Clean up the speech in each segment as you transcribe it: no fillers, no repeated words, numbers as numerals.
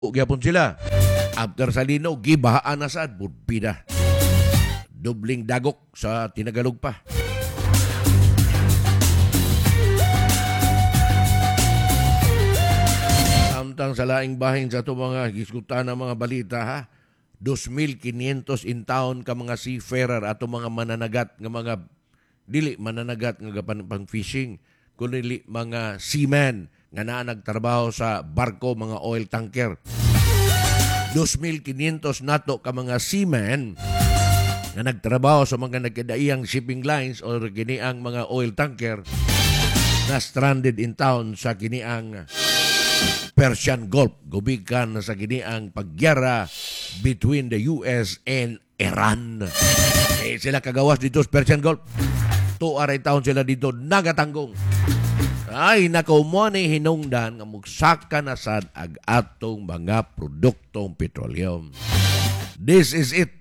Gyapon sila. After sa linaw, gibahaan na sad, budbida. Dubling dagok sa tinagalog pa. Samtang sa laing bahin sa ito mga giskutan ng mga balita ha, 2,500 in town ka mga seafarer ato mga mananagat nga mga dili mananagat nga pang fishing kundi mga seamen nga naa nagtrabaho sa barko mga oil tanker. 2,500 nato ka mga seamen nga nagtrabaho sa mga nagkadaiyang shipping lines o kiniang mga oil tanker na stranded in town sa kiniang Persian Gulf. Gubikan sa kiniang pagyara between the US and Iran. Sila kagawas dito sa Persian Gulf. 2 taon sila dito nagatanggong. Ay, nako mo ni hinungdan nga mugsaka na sad ag atong mga produktong petroleum. This is it.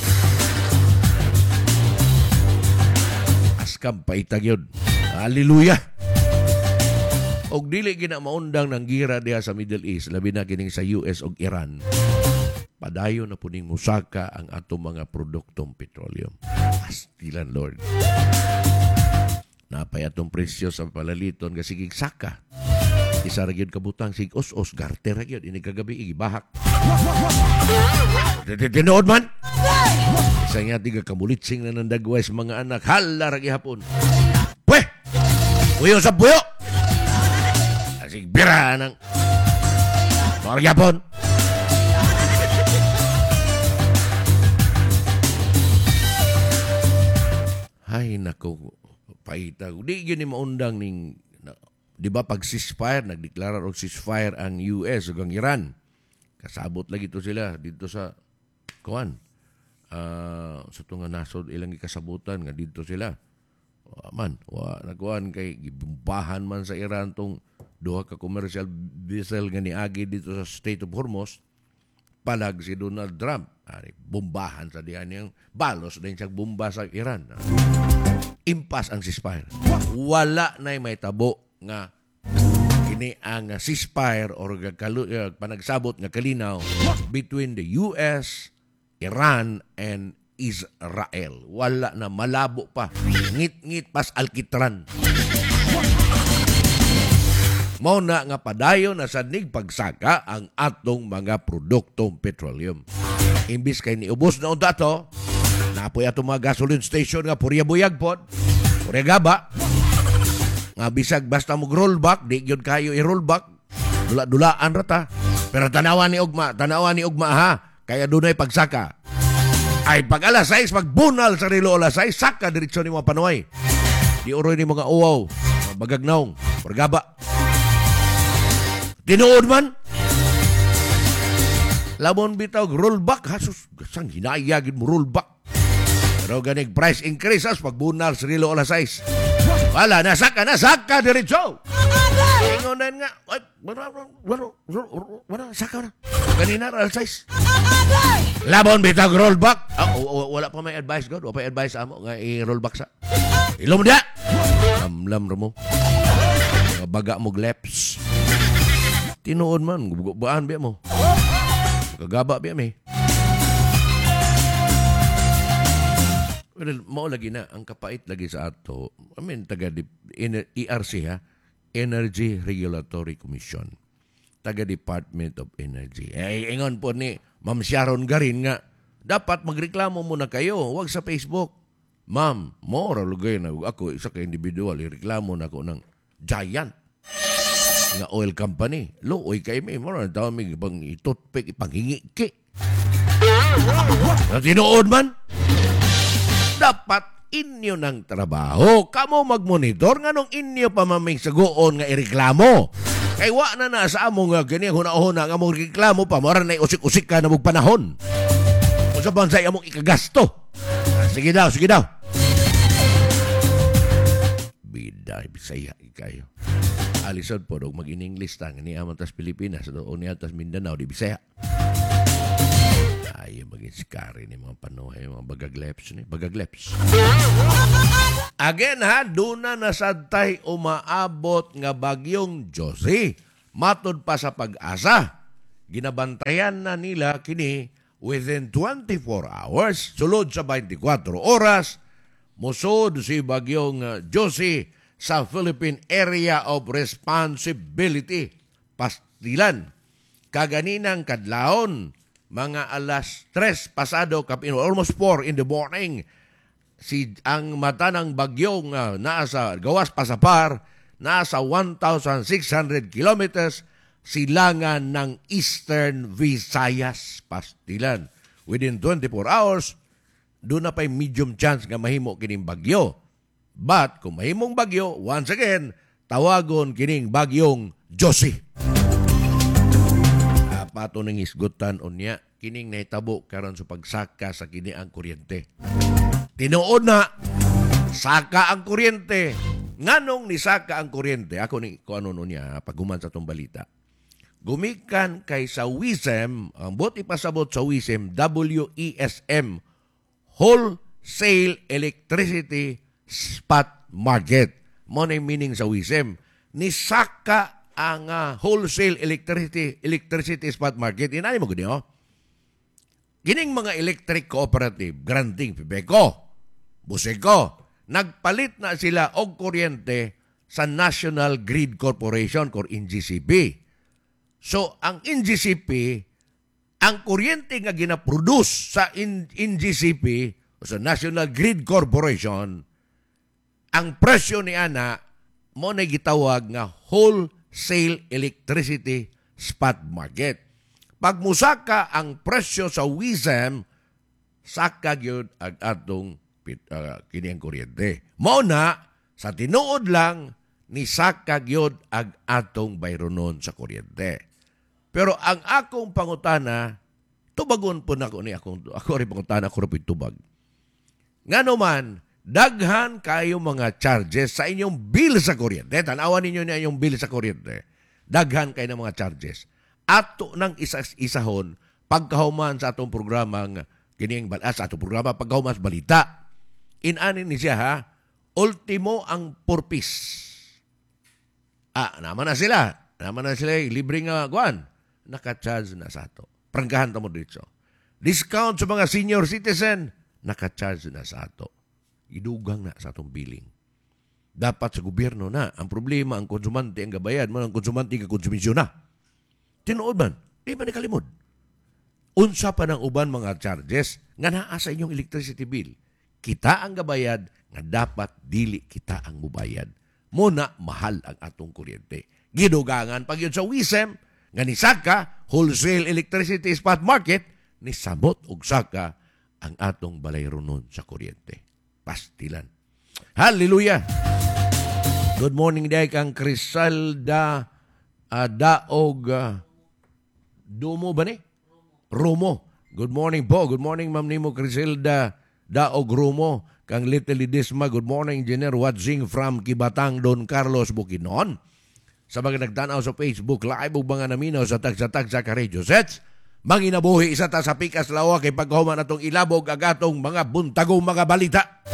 Askam paitag yun. Hallelujah. Og dili gina maundang ng gira diha sa Middle East, labi na kining sa US og Iran. Padayon na puning musaka ang atong mga produktong petroleum. Astilan, Lord. Napay atong presyo sa palaliton nga sigig saka. Isa ra gyud kabutang sig os-os garter ra gyud ini kagabi igibahak. Tinuod man. Isa nga tiga kamulitsing na nandagway sa mga anak hala ra gihapon. Pwe! Puyo sa puyo. Asig bira nang Mar gyapon. Ay nako. Paita. Di yun ni maundang ning, di ba pag ceasefire, nagdeklara og ceasefire ang US ug ang Iran. Kasabot lagi to sila dito sa kuan. Sa tunga nasod ilang ikasabutan nga dito sila. Nagkuan kay gibumbahan man sa Iran tong duha ka commercial vessel nga niagi dito sa State of Hormuz. Palag si Donald Trump. Bombahan sa diyan yung balos din siyang bomba sa Iran. Impas ang ceasefire. Wala na may tabo nga kini ang ceasefire or panagsabot nga kalinaw between the US, Iran, and Israel. Wala na, malabo pa. Ngit-ngit pas alkitran. Mao na nga padayon na sanig pagsaka ang atong mga produktong petroleum. Imbis kay niubos na unta to, napoy atong mga gasoline station nga purya buyag pod, purya gaba. Nga bisag basta mo rollback, di gyud kayo i-rollback. Dula-dulaan ra ta. Pero tanawan ni ugma ha, kaya dunay pagsaka. Ay pag alas 6 pagbunal sa relo alas 6 saka diretso ni mga panuay. Di uroy ni mga uwaw, mga bagagnaong, purya gaba. Tinuod man. Labon bitaw rollback hasus sang hinayagid mo rollback. Pero ganig price increase as pagbunal sa rilo alas 6. Wala nasaka diretso. Ingon na nga, ay wala saka na. Kanina alas 6. Labon bitaw rollback. Wala pa may advice god, wala pa advice amo nga i-rollback sa. Ilom dia. Lamlam ra mo. Baga mo gleps. Tinuod man, baan biya mo. Kagaba biya may. Well, mao lagi na, ang kapait lagi sa ato, taga ERC ha, Energy Regulatory Commission. Taga Department of Energy. Ingon po ni Ma'am Sharon Garin nga, dapat magreklamo muna kayo, wag sa Facebook. Ma'am, moral lugay na ako, isa ka individual, ireklamo na ako ng giant nga oil company. Looy kay may mara daw may ibang itutpik ipanghingi ki. Tinuod man. Dapat inyo ng trabaho. Kamo magmonitor nganong inyo pa maming sagoon nga ireklamo. Kay wa na sa amo nga gani huna-huna nga mong reklamo pa mara na usik-usik ka na mong panahon. Kung sa bansay among ikagasto. Sige daw. Biday, Bisaya ikayo. Alisod po dog mag-in-English tang ni amantas Pilipinas o ni atas Mindanao di Bisaya. Ay maging skari ni mga panuhay mga bagagleps. Again ha, duna na sadtay umaabot nga bagyong Josie. Matod pa sa pag-asa. ginabantayan na nila kini within 24 hours, sulod sa 24 oras, musod si Bagyong Josie sa Philippine Area of Responsibility. Pastilan, kaganinang kadlawon, mga alas 3 pasado, almost 4 in the morning, ang mata ng bagyong nasa gawas pasapar, nasa 1,600 kilometers, silangan ng Eastern Visayas. Pastilan, within 24 hours, doon na pa'y medium chance nga mahimo kining bagyo. But kung mahimong bagyo, once again, tawagon kining bagyong Josie. Pato ng isgutan unya, kining nahitabo karon sa pagsaka sa kini ang kuryente. Tinuod na, saka ang kuryente. Nganong ni saka ang kuryente? Ako ni ko ano niya paghuman sa tong balita. Gumikan kay sa WISM, ang bot ipasabot sa WISM, WESM, Wholesale Electricity Spot Market. Mo na meaning sa WISM. Ni saka ang wholesale electricity spot market. Inani mo gani, Gining mga electric cooperative, granting Pibeco, Buseco, nagpalit na sila og kuryente sa National Grid Corporation or NGCP. So, ang NGCP, ang kuryente nga ginaproduce sa NGCP o sa National Grid Corporation, ang presyo ni ana mo na gitawag nga wholesale electricity spot market. Pag musaka ang presyo sa WISM, saka gyud ang atong kini ang kuryente. Mao na sa tinuod lang ni saka gyud ang atong bayronon sa kuryente. Pero ang akong pangutana, tubagon po na ko ni ako rin pangutana ko rin tubag. Ngano man, daghan kayo mga charges sa inyong bill sa kuryente. Tanawan ninyo na inyong bill sa kuryente. Daghan kayo ng mga charges. Ato ng isahon, pagkahuman sa atong programang kining balas, atong programa pagkahuman sa balita. Inanin ni siya ha, ultimo ang purpose. Naman na sila. Libre nga guwan. Naka-charge na sa ato. Pranggahan mo dito. Discount sa mga senior citizen, naka-charge na sa ato. Idugang na sa atong billing. Dapat sa gobyerno na. Ang problema, ang konsumante ang gabayad mo, ang konsumante ka konsumisyon na. Tinuod man, di ba nakalimod? Unsa pa ng uban mga charges nga naa sa inyong electricity bill. Kita ang gabayad nga dapat dili kita ang mubayad. Muna mahal ang atong kuryente. Gidugangan pag yun sa WISM, nga ni saka, wholesale electricity spot market, ni samot og saka ang atong balayronon sa kuryente. Pastilan. Hallelujah! Good morning day kang Crisalda Daog Dumo ba ni? Rumo. Good morning po. Good morning ma'am nimo Crisalda Daog Rumo. Kang Little Lidisma. Good morning Engineer watching from Kibatang Don Carlos Bukidnon. Sa mga nagtanaw sa Facebook Live ug mga naminaw sa tag sa ka-radio sets, manginabuhi isa ta sa pikas lawa kay paghuman atong ilabog agatong mga buntagong mga balita.